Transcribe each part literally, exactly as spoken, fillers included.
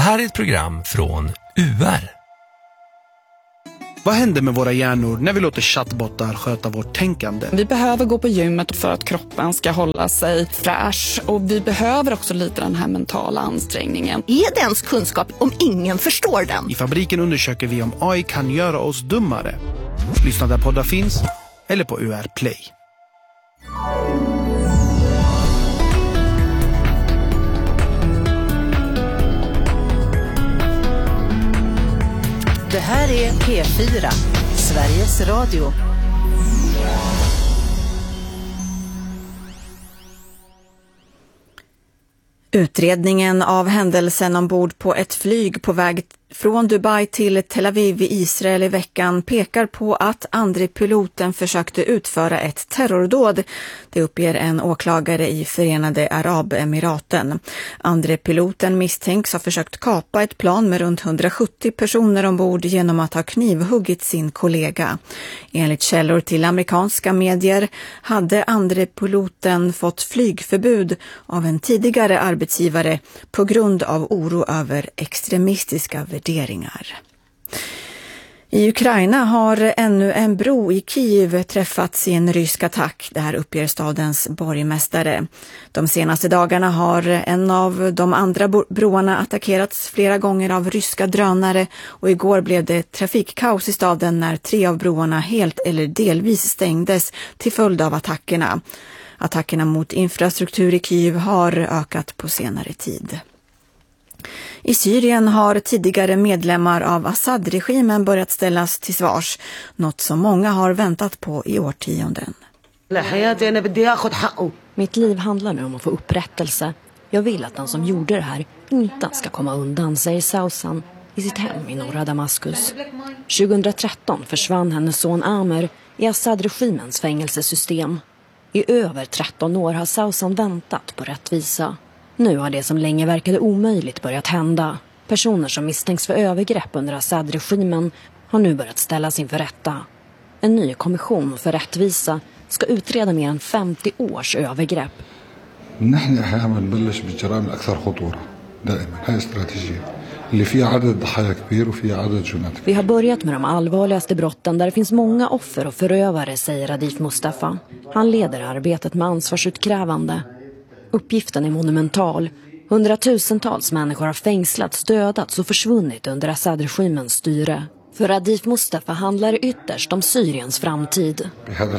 här är ett program från U R. Vad händer med våra hjärnor när vi låter chattbottar sköta vårt tänkande? Vi behöver gå på gymmet för att kroppen ska hålla sig fräsch. Och vi behöver också lite den här mentala ansträngningen. Är det ens kunskap om ingen förstår den? I Fabriken undersöker vi om A I kan göra oss dummare. Lyssna där poddar finns eller på U R Play. Det här är P fyra, Sveriges Radio. Utredningen av händelsen ombord på ett flyg på väg från Dubai till Tel Aviv i Israel i veckan pekar på att andre piloten försökte utföra ett terrordåd. Det uppger en åklagare i Förenade Arabemiraten. Andre piloten misstänks ha försökt kapa ett plan med runt hundrasjuttio personer ombord genom att ha knivhuggit sin kollega. Enligt källor till amerikanska medier hade andre piloten fått flygförbud av en tidigare arbetsgivare på grund av oro över extremistiska värderingar. I Ukraina har ännu en bro i Kiev träffats i en rysk attack. Det här uppger stadens borgmästare. De senaste dagarna har en av de andra broarna attackerats flera gånger av ryska drönare och igår blev det trafikkaos i staden när tre av broarna helt eller delvis stängdes till följd av attackerna. Attackerna mot infrastruktur i Kiev har ökat på senare tid. I Syrien har tidigare medlemmar av Assad-regimen börjat ställas till svars, något som många har väntat på i årtionden. Mitt liv handlar nu om att få upprättelse. Jag vill att den som gjorde det här inte ska komma undan, säger Sausan i sitt hem i norra Damaskus. tjugohundratretton försvann hennes son Amer i Assad-regimens fängelsesystem. I över tretton år har Sausan väntat på rättvisa. Nu har det som länge verkade omöjligt börjat hända. Personer som misstänks för övergrepp under Assad-regimen har nu börjat ställas inför rätta. En ny kommission för rättvisa ska utreda mer än femtio års övergrepp. Vi har börjat med de allvarligaste brotten där det finns många offer och förövare, säger Adif Mustafa. Han leder arbetet med ansvarsutkrävande. Uppgiften är monumental. Hundratusentals människor har fängslats, dödats och försvunnit under Assad-regimens styre. För Adif Mustafa handlar det ytterst om Syriens framtid.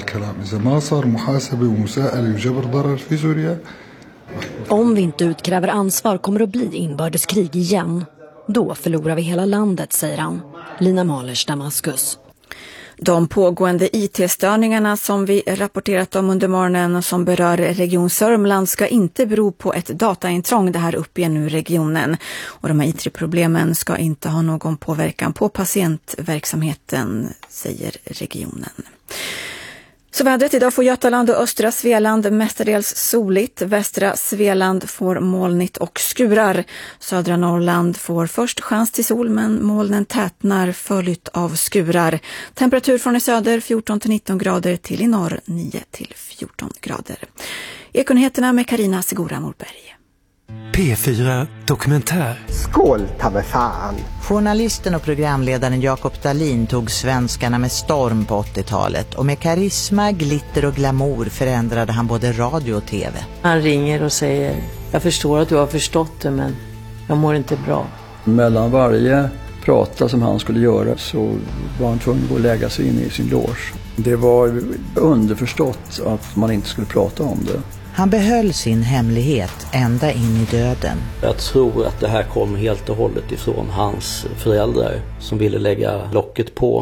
Om vi inte utkräver ansvar kommer det att bli inbördeskrig igen. Då förlorar vi hela landet, säger han. Lina Malers, Damaskus. De pågående I T-störningarna som vi rapporterat om under morgonen som berör Region Sörmland ska inte bero på ett dataintrång. Det här uppger nu regionen. Och de här I T-problemen ska inte ha någon påverkan på patientverksamheten, säger regionen. Så vädret idag får Götaland och östra Svealand mestadels soligt. Västra Svealand får molnigt och skurar. Södra Norrland får först chans till sol men molnen tätnar följt av skurar. Temperatur från i söder fjorton till nitton grader till i norr nio till fjorton grader. Ekonheterna med Carina Segura Morberg. P fyra Dokumentär. Skål, ta mig fan! Journalisten och programledaren Jakob Dahlin tog svenskarna med storm på åttiotalet och med karisma, glitter och glamour förändrade han både radio och tv. Han ringer och säger, jag förstår att du har förstått det men jag mår inte bra. Mellan varje prata som han skulle göra så var han tvungen att gå och lägga sig in i sin loge. Det var underförstått att man inte skulle prata om det. Han behöll sin hemlighet ända in i döden. Jag tror att det här kom helt och hållet ifrån hans föräldrar som ville lägga locket på.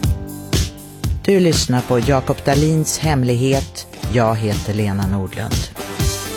Du lyssnar på Jakob Dahlins hemlighet. Jag heter Lena Nordlund.